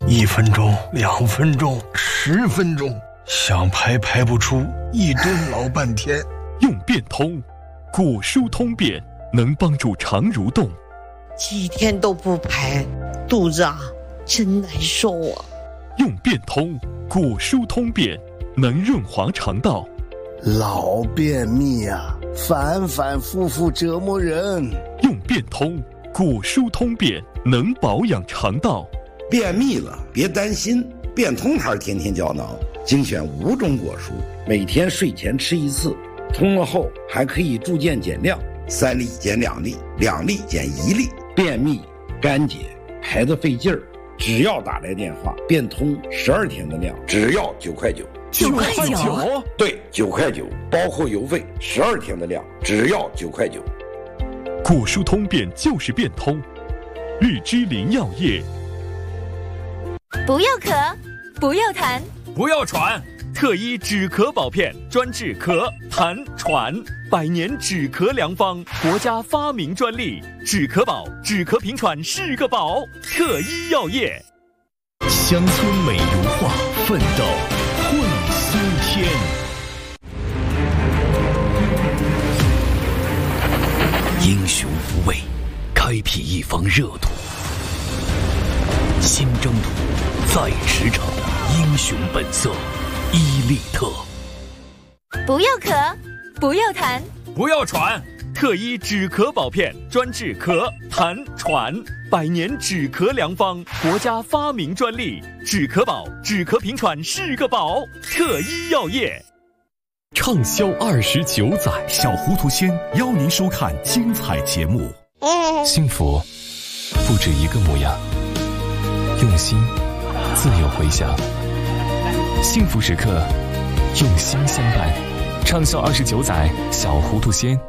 1分钟、2分钟、10分钟，想排排不出，一顿老半天。 用便通，果蔬通便，能帮助肠蠕动。 几天都不排，肚子真难受啊。 用便通，果蔬通便，能润滑肠道。 老便秘啊，反反复复折磨人。 用便通，果蔬通便，能保养肠道。 便秘了别担心，便通牌天天胶囊精选5种果蔬，每天睡前吃1次，通了后还可以逐渐减量，3粒减2粒，2粒减1粒。便秘干结排得费劲儿，只要打来电话，便通12天的量，只要9块9。 9块9？ 对，9块9，包括邮费，12天的量，只要9块9。 果蔬通便就是便通，绿芝林药业。 不要咳，不要痰， 不要喘， 特医止咳宝片，专治咳、痰、喘，100年止咳良方，国家发明专利。止咳宝，止咳平喘是个宝。特医药业。 乡村美如画，奋斗会苏天。英雄无畏，开辟一方热土。新征途，在驰骋，英雄本色，伊利特。 不要咳，不要痰， 不要喘， 特医止咳宝片，专治咳、痰、喘，100年止咳良方，国家发明专利。止咳宝，止咳平喘是个宝。特医药业。 畅销29载，小糊涂仙邀您收看精彩节目。幸福不止一个模样，用心自有回响。幸福时刻，用心相伴。畅销29载，小糊涂仙。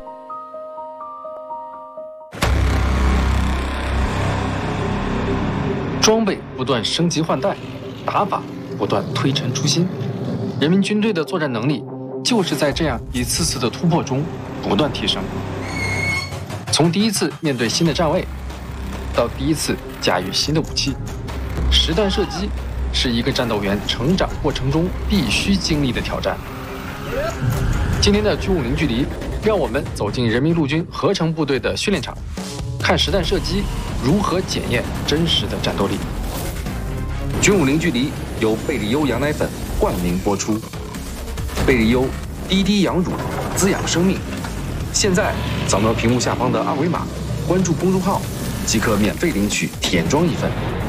装备不断升级换代，打法不断推陈出新。人民军队的作战能力就是在这样一次次的突破中不断提升。从第一次面对新的站位，到第一次驾驭新的武器，实弹射击是一个战斗员成长过程中必须经历的挑战。今天的军武零距离，让我们走进人民陆军合成部队的训练场，看实弹射击如何检验真实的战斗力。军武零距离由贝利优羊奶粉冠名播出。贝利优滴滴羊乳，滋养生命。现在扫描屏幕下方的2维码，关注公众号即可免费领取体验装1份。